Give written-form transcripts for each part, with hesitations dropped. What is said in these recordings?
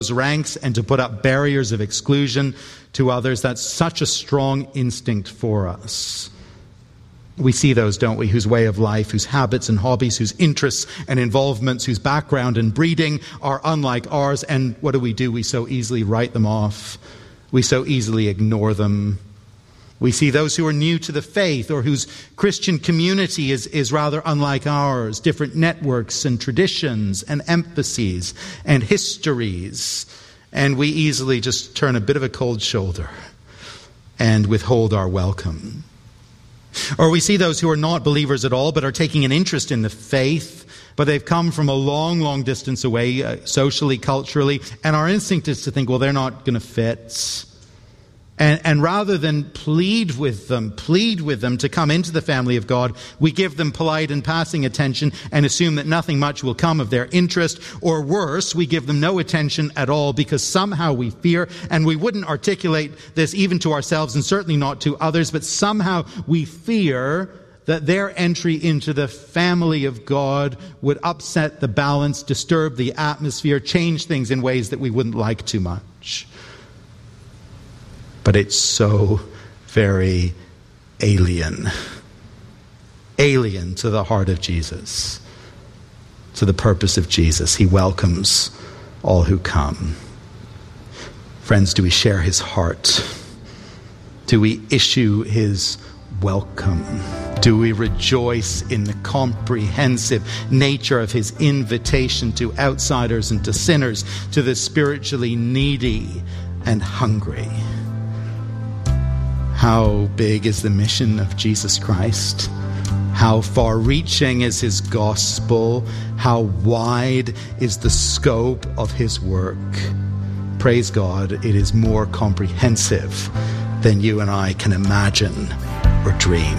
ranks and to put up barriers of exclusion to others. That's such a strong instinct for us. We see those, don't we, whose way of life, whose habits and hobbies, whose interests and involvements, whose background and breeding are unlike ours. And what do? We so easily write them off. We so easily ignore them. We see those who are new to the faith or whose Christian community is rather unlike ours, different networks and traditions and emphases and histories. And we easily just turn a bit of a cold shoulder and withhold our welcome. Or we see those who are not believers at all but are taking an interest in the faith, but they've come from a long, long distance away, socially, culturally, and our instinct is to think, well, they're not going to fit. And rather than plead with them to come into the family of God, we give them polite and passing attention and assume that nothing much will come of their interest. Or worse, we give them no attention at all because somehow we fear, and we wouldn't articulate this even to ourselves and certainly not to others, but somehow we fear that their entry into the family of God would upset the balance, disturb the atmosphere, change things in ways that we wouldn't like too much. But it's so very alien to the heart of Jesus, to the purpose of Jesus. He welcomes all who come. Friends, do we share his heart? Do we issue his welcome? Do we rejoice in the comprehensive nature of his invitation to outsiders and to sinners, to the spiritually needy and hungry? How big is the mission of Jesus Christ? How far-reaching is his gospel? How wide is the scope of his work? Praise God, it is more comprehensive than you and I can imagine or dream.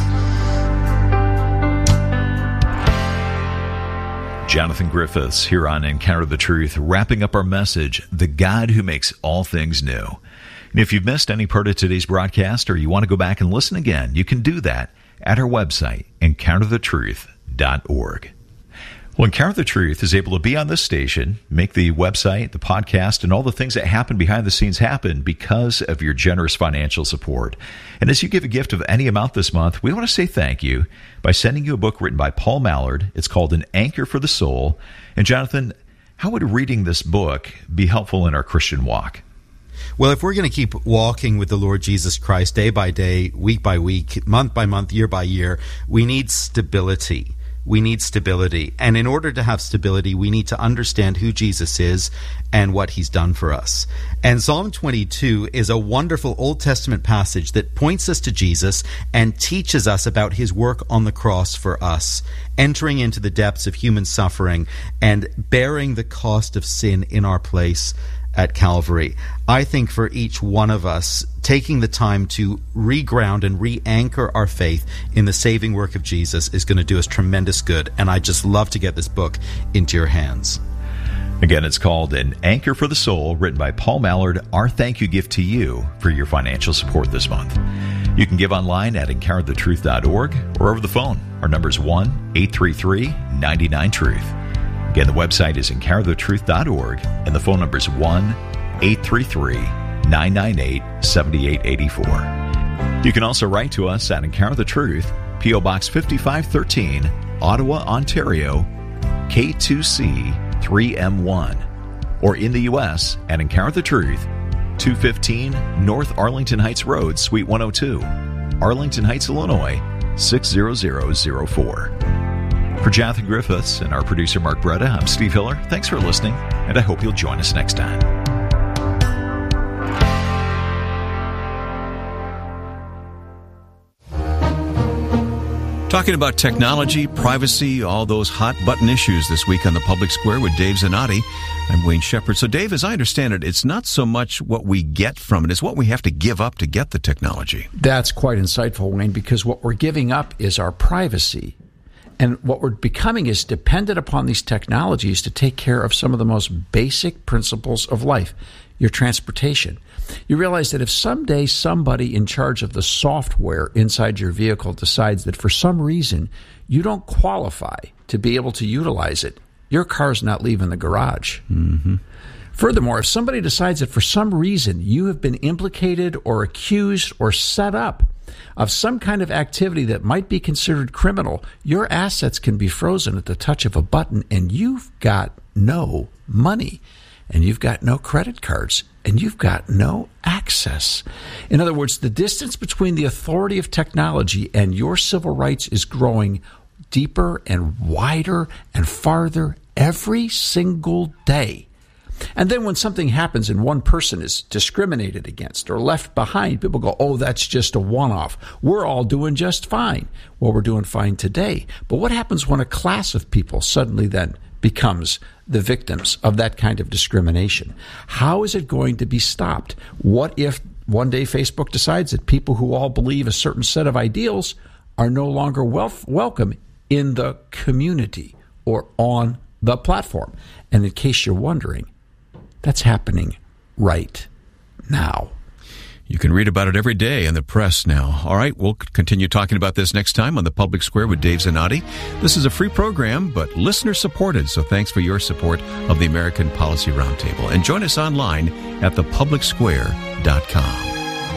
Jonathan Griffiths here on Encounter the Truth, wrapping up our message, The God Who Makes All Things New. And if you've missed any part of today's broadcast or you want to go back and listen again, you can do that at our website, encounterthetruth.org. Well, Encounter the Truth is able to be on this station, make the website, the podcast, and all the things that happen behind the scenes happen because of your generous financial support. And as you give a gift of any amount this month, we want to say thank you by sending you a book written by Paul Mallard. It's called An Anchor for the Soul. And Jonathan, how would reading this book be helpful in our Christian walk? Well, if we're going to keep walking with the Lord Jesus Christ day by day, week by week, month by month, year by year, we need stability. We need stability. And in order to have stability, we need to understand who Jesus is and what he's done for us. And Psalm 22 is a wonderful Old Testament passage that points us to Jesus and teaches us about his work on the cross for us, entering into the depths of human suffering and bearing the cost of sin in our place at Calvary. I think for each one of us, taking the time to reground and re-anchor our faith in the saving work of Jesus is going to do us tremendous good. And I just love to get this book into your hands. Again, it's called An Anchor for the Soul, written by Paul Mallard. Our thank you gift to you for your financial support this month. You can give online at encounterthetruth.org or over the phone. Our number is 1-833-99-TRUTH. Again, the website is encounterthetruth.org, and the phone number is 1-833-998-7884. You can also write to us at Encounter the Truth, P.O. Box 5513, Ottawa, Ontario, K2C 3M1, or in the U.S. at Encounter the Truth, 215 North Arlington Heights Road, Suite 102, Arlington Heights, Illinois, 60004. For Jonathan Griffiths and our producer Mark Bretta, I'm Steve Hiller. Thanks for listening, and I hope you'll join us next time. Talking about technology, privacy, all those hot-button issues this week on the Public Square with Dave Zanotti. I'm Wayne Shepherd. So, Dave, as I understand it, it's not so much what we get from it, it's what we have to give up to get the technology. That's quite insightful, Wayne, because what we're giving up is our privacy. And what we're becoming is dependent upon these technologies to take care of some of the most basic principles of life, your transportation. You realize that if someday somebody in charge of the software inside your vehicle decides that for some reason you don't qualify to be able to utilize it, your car's not leaving the garage. Mm-hmm. Furthermore, if somebody decides that for some reason you have been implicated or accused or set up of some kind of activity that might be considered criminal, your assets can be frozen at the touch of a button, and you've got no money, and you've got no credit cards, and you've got no access. In other words, the distance between the authority of technology and your civil rights is growing deeper and wider and farther every single day. And then when something happens and one person is discriminated against or left behind, people go, oh, that's just a one-off. We're all doing just fine. Well, we're doing fine today. But what happens when a class of people suddenly then becomes the victims of that kind of discrimination? How is it going to be stopped? What if one day Facebook decides that people who all believe a certain set of ideals are no longer welcome in the community or on the platform? And in case you're wondering, that's happening right now. You can read about it every day in the press now. All right, we'll continue talking about this next time on The Public Square with Dave Zanotti. This is a free program, but listener-supported, so thanks for your support of the American Policy Roundtable. And join us online at thepublicsquare.com.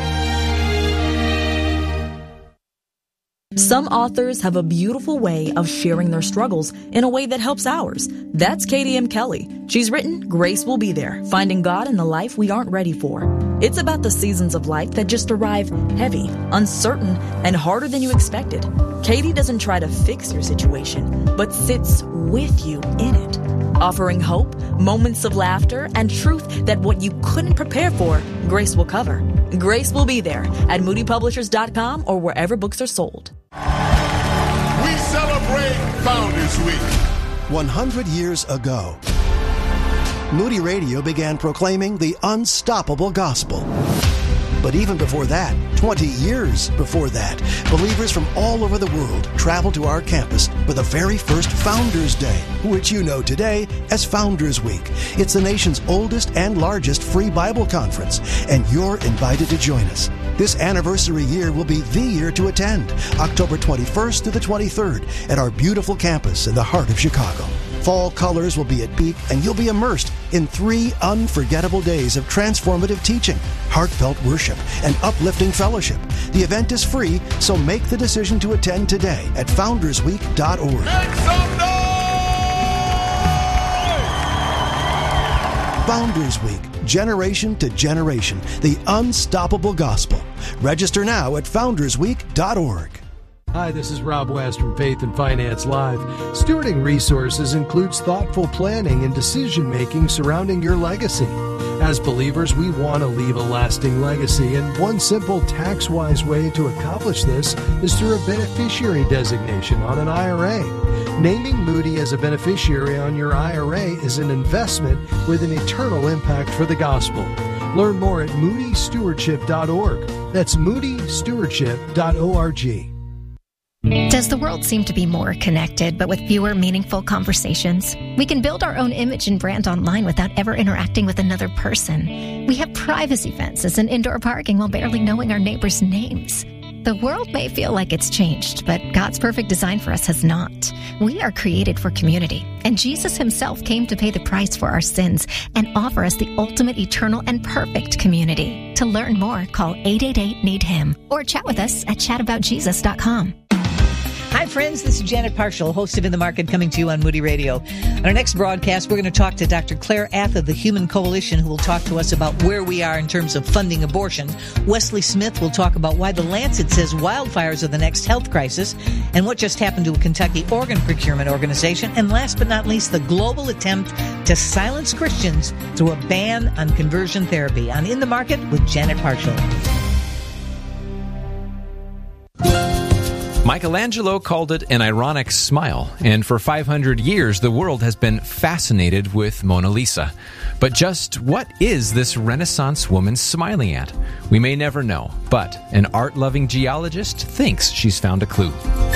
Some authors have a beautiful way of sharing their struggles in a way that helps ours. That's Katie M. Kelly. She's written Grace Will Be There, Finding God in the Life We Aren't Ready For. It's about the seasons of life that just arrive heavy, uncertain, and harder than you expected. Katie doesn't try to fix your situation, but sits with you in it, offering hope, moments of laughter, and truth that what you couldn't prepare for, Grace will cover. Grace Will Be There at moodypublishers.com or wherever books are sold. We celebrate Founders Week. 100 years ago, Moody Radio began proclaiming the unstoppable gospel. But even before that, 20 years before that, believers from all over the world traveled to our campus for the very first Founders Day, which you know today as Founders Week. It's the nation's oldest and largest free Bible conference, and you're invited to join us. This anniversary year will be the year to attend, October 21st to the 23rd at our beautiful campus in the heart of Chicago. Fall colors will be at peak, and you'll be immersed in 3 unforgettable days of transformative teaching, heartfelt worship, and uplifting fellowship. The event is free, so make the decision to attend today at foundersweek.org. Make some noise! Founders Week, generation to generation, the unstoppable gospel. Register now at foundersweek.org. Hi, this is Rob West from Faith and Finance Live. Stewarding resources includes thoughtful planning and decision-making surrounding your legacy. As believers, we want to leave a lasting legacy, and one simple tax-wise way to accomplish this is through a beneficiary designation on an IRA. Naming Moody as a beneficiary on your IRA is an investment with an eternal impact for the gospel. Learn more at moodystewardship.org. That's moodystewardship.org. Does the world seem to be more connected, but with fewer meaningful conversations? We can build our own image and brand online without ever interacting with another person. We have privacy fences and indoor parking while barely knowing our neighbors' names. The world may feel like it's changed, but God's perfect design for us has not. We are created for community, and Jesus himself came to pay the price for our sins and offer us the ultimate, eternal, and perfect community. To learn more, call 888-NEED-HIM or chat with us at chataboutjesus.com. Hi, friends. This is Janet Parshall, host of In the Market, coming to you on Moody Radio. On our next broadcast, we're going to talk to Dr. Claire Ath of the Human Coalition, who will talk to us about where we are in terms of funding abortion. Wesley Smith will talk about why the Lancet says wildfires are the next health crisis, and what just happened to a Kentucky organ procurement organization. And last but not least, the global attempt to silence Christians through a ban on conversion therapy. On In the Market with Janet Parshall. Michelangelo called it an ironic smile, and for 500 years the world has been fascinated with Mona Lisa. But just what is this Renaissance woman smiling at? We may never know, but an art-loving geologist thinks she's found a clue.